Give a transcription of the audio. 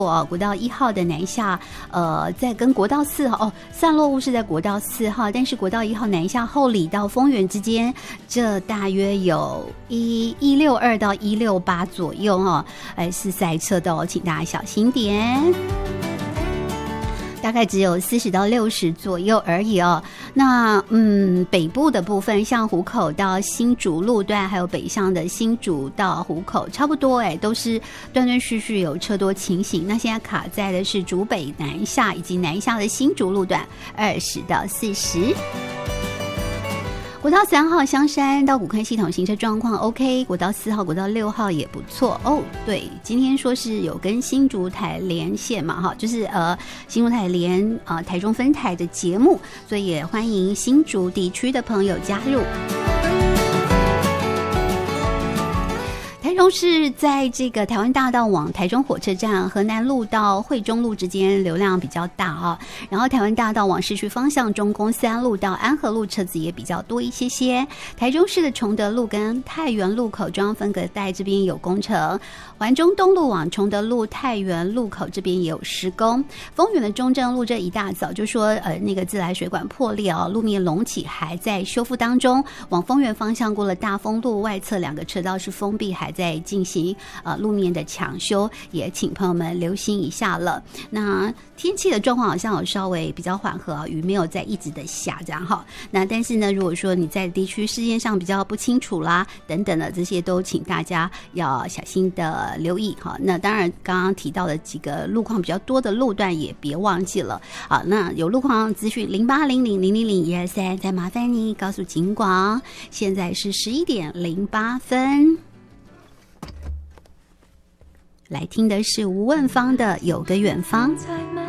国道1号的南下，在跟国道4号散落物是在国道4号，但是国道1号南下后里到丰原之间，这大约有162到168左右是塞车的请大家小心点。大概只有40到60左右而已那北部的部分，像湖口到新竹路段，还有北向的新竹到湖口，差不多都是断断续续有车多情形。那现在卡在的是竹北南下以及南下的新竹路段20到40。国道3号香山到古坑系统行车状况 OK， 国道4号、国道6号也不错对，今天说是有跟新竹台连线嘛就是新竹台连台中分台的节目，所以也欢迎新竹地区的朋友加入。台中市在这个台湾大道往台中火车站、河南路到惠中路之间流量比较大然后台湾大道往市区方向，中公3路到安和路车子也比较多一些。台中市的崇德路跟太原路口中央分隔带这边有工程，环中东路往崇德路太原路口这边也有施工。丰原的中正路这一大早就说那个自来水管破裂路面隆起还在修复当中，往丰原方向过了大丰路外侧2个车道是封闭，还在进行路面的抢修，也请朋友们留心一下了。那天气的状况好像有稍微比较缓和雨没有在一直的下这样那但是呢，如果说你在地区视线上比较不清楚啦等等的，这些都请大家要小心的留意那当然刚刚提到的几个路况比较多的路段也别忘记了那有路况资讯0800000123，再麻烦你告诉警广。现在是11点08分。来听的是吴汶芳的《有个远方》。